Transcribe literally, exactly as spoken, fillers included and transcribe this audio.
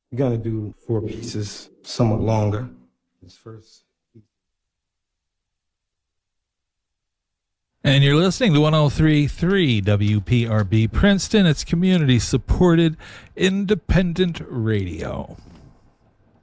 We're gonna do four pieces, somewhat longer. This first. And you're listening to one oh three point three W P R B Princeton. It's community-supported independent radio.